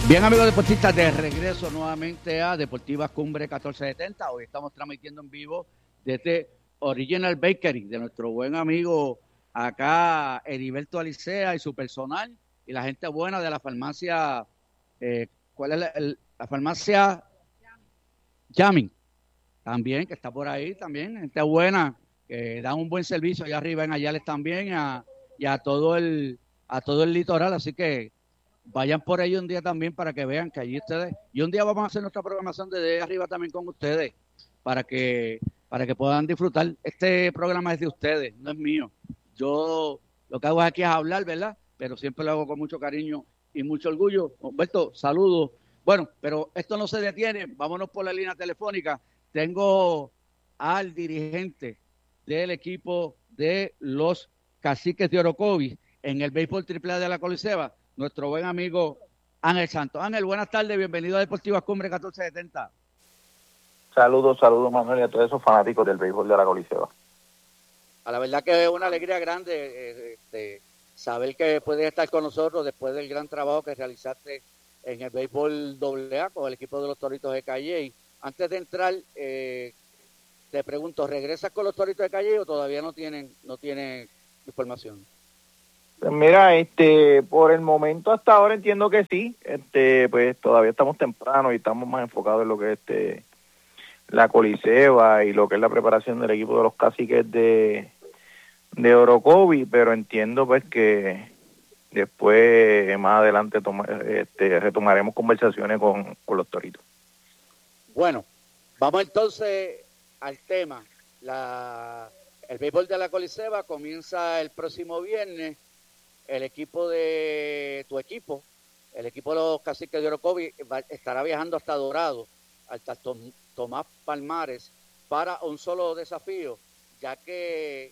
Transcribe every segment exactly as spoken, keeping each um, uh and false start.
Bien, amigos deportistas, de regreso nuevamente a Deportivas Cumbre catorce setenta. Hoy estamos transmitiendo en vivo desde Original Bakery, de nuestro buen amigo acá, Heriberto Alicea y su personal, y la gente buena de la farmacia, eh, ¿cuál es la, el- la farmacia? Yamin, también, que está por ahí también, gente buena, que da un buen servicio allá arriba en Ayales también, a, y a todo el, a todo el litoral, así que vayan por ahí un día también para que vean que allí ustedes, y un día vamos a hacer nuestra programación desde arriba también con ustedes, para que, para que puedan disfrutar. Este programa es de ustedes, no es mío. Yo lo que hago aquí es hablar, ¿verdad? Pero siempre lo hago con mucho cariño y mucho orgullo. Humberto, saludos. Bueno, pero esto no se detiene, vámonos por la línea telefónica. Tengo al dirigente del equipo de los Caciques de Orocovis en el béisbol triple A de la Coliseba, nuestro buen amigo Ángel Santos. Ángel, buenas tardes, bienvenido a Deportivas Cumbre catorce setenta. Saludos, saludos, Manuel, y a todos esos fanáticos del béisbol de la Coliseba. A la verdad que es una alegría grande eh, este, saber que puedes estar con nosotros después del gran trabajo que realizaste en el béisbol doble A con el equipo de los Toritos de Calle. Antes de entrar, eh, te pregunto, ¿regresas con los Toritos de Calle o todavía no tienen, no tienen información? Pues mira, este, por el momento hasta ahora entiendo que sí, este, pues todavía estamos temprano y estamos más enfocados en lo que es este, la Coliseba y lo que es la preparación del equipo de los Caciques de, de Orocovis, pero entiendo pues que después, más adelante, toma, este, retomaremos conversaciones con, con los Toritos. Bueno, vamos entonces al tema. La, el béisbol de la Coliseba comienza el próximo viernes. El equipo de tu equipo, el equipo de los Caciques de Orocovis, estará viajando hasta Dorado, hasta Tom, Tomás Palmares, para un solo desafío, ya que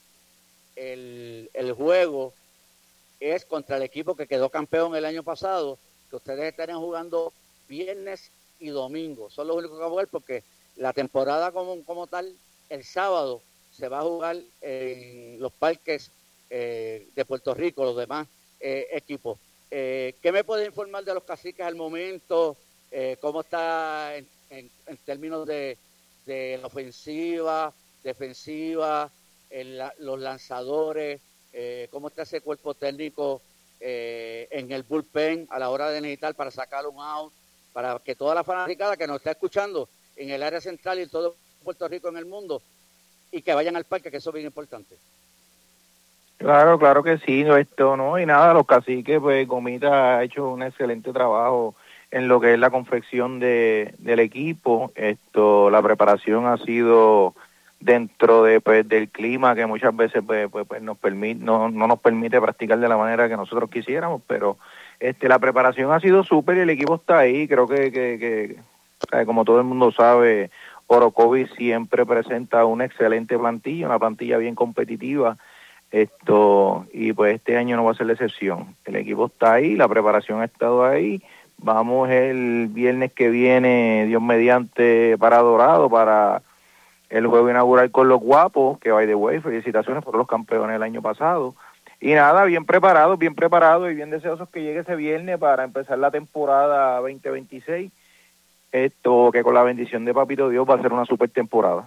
el, el juego es contra el equipo que quedó campeón el año pasado, que ustedes estarían jugando viernes y domingo. Son los únicos que van a jugar porque la temporada como, como tal, el sábado se va a jugar en los parques eh, de Puerto Rico, los demás eh, equipos. Eh, ¿Qué me puede informar de los Caciques al momento? Eh, ¿Cómo está en, en, en términos de, de la ofensiva, defensiva, el, los lanzadores? Eh, ¿Cómo está ese cuerpo técnico eh, en el bullpen a la hora de necesitar para sacar un out? Para que toda la fanaticada que nos está escuchando en el área central y en todo Puerto Rico, en el mundo, y que vayan al parque, que eso es bien importante. Claro, claro que sí, no, esto no, y nada, los Caciques, pues Gomita ha hecho un excelente trabajo en lo que es la confección de, del equipo. Esto, la preparación ha sido dentro de pues, del clima que muchas veces pues, pues, pues nos permite, no, no nos permite practicar de la manera que nosotros quisiéramos, pero este la preparación ha sido súper y el equipo está ahí. Creo que, que, que, que como todo el mundo sabe, Orocovis siempre presenta una excelente plantilla, una plantilla bien competitiva. Esto, y pues este año no va a ser la excepción. El equipo está ahí, la preparación ha estado ahí. Vamos el viernes que viene, Dios mediante, para Dorado, para el juego inaugural con los Guapos, que by the way, felicitaciones por los campeones el año pasado. Y nada, bien preparados, bien preparados y bien deseosos que llegue ese viernes para empezar la temporada veinte veintiséis. Esto, que con la bendición de Papito Dios va a ser una super temporada.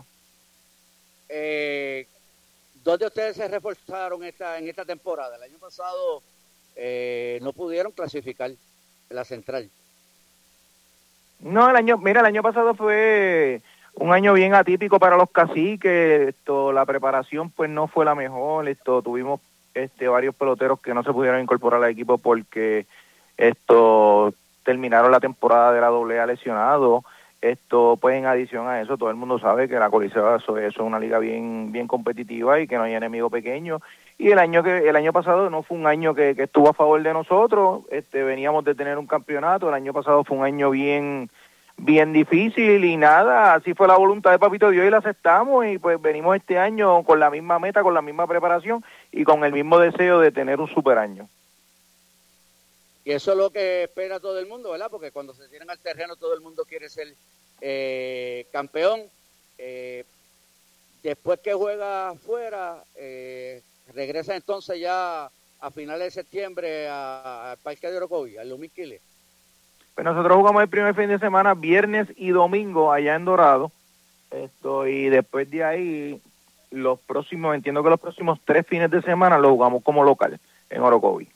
Eh, ¿Dónde ustedes se reforzaron esta, en esta temporada? El año pasado eh, no pudieron clasificar la central. No, el año, mira, el año pasado fue un año bien atípico para los Caciques. Esto, la preparación pues no fue la mejor. Esto, tuvimos este varios peloteros que no se pudieron incorporar al equipo porque esto terminaron la temporada de la doble A lesionado. Esto, pues en adición a eso, todo el mundo sabe que la Coliseo eso, eso es una liga bien bien competitiva y que no hay enemigo pequeño. Y el año que el año pasado no fue un año que, que estuvo a favor de nosotros. Este, veníamos de tener un campeonato. El año pasado fue un año bien bien difícil y nada, así fue la voluntad de Papito Dios y la aceptamos y pues venimos este año con la misma meta, con la misma preparación y con el mismo deseo de tener un super año. Y eso es lo que espera todo el mundo, ¿verdad? Porque cuando se tiran al terreno todo el mundo quiere ser eh, campeón. Eh, después que juega afuera, eh, regresa entonces ya a finales de septiembre al Parque de Orocovis, al Lumín Quiles. Pues nosotros jugamos el primer fin de semana, viernes y domingo, allá en Dorado. Esto, y después de ahí, los próximos, entiendo que los próximos tres fines de semana los jugamos como local, en Orocovi.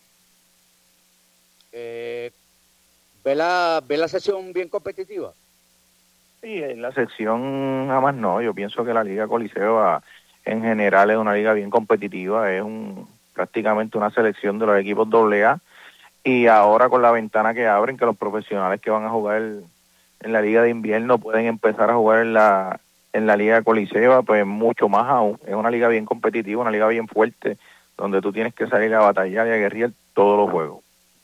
Eh, ¿ve, la, ¿Ve la sesión bien competitiva? Sí, en la sección jamás no. Yo pienso que la Liga Coliseo en general es una liga bien competitiva, es un prácticamente una selección de los equipos doble A, y ahora con la ventana que abren, que los profesionales que van a jugar en la liga de invierno pueden empezar a jugar en la en la liga Coliseo, pues mucho más aún. Es una liga bien competitiva, una liga bien fuerte, donde tú tienes que salir a batallar y a guerrear todos los juegos.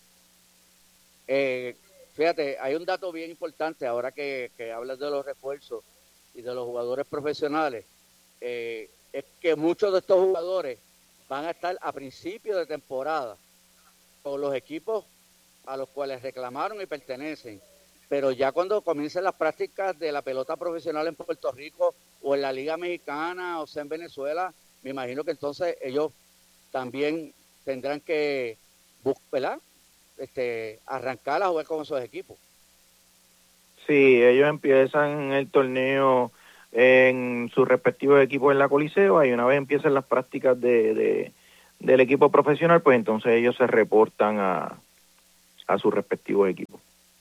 Eh, fíjate, hay un dato bien importante ahora que, que hablas de los refuerzos y de los jugadores profesionales. Eh, es que muchos de estos jugadores van a estar a principio de temporada con los equipos a los cuales reclamaron y pertenecen. Pero ya cuando comiencen las prácticas de la pelota profesional en Puerto Rico o en la Liga Mexicana o sea en Venezuela, me imagino que entonces ellos también tendrán que buscar, este, arrancar a jugar con esos equipos. Sí, ellos empiezan el torneo en sus respectivos equipos en la Coliseo, y una vez empiezan las prácticas de, de del equipo profesional, pues entonces ellos se reportan a, a sus respectivos equipos.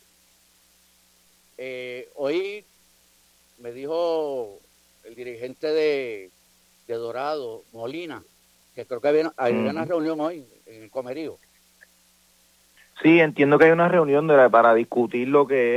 Eh, hoy me dijo el dirigente de, de Dorado, Molina, que creo que había, había uh-huh. una reunión hoy en el Comerío. Sí, entiendo que hay una reunión de la, para discutir lo que es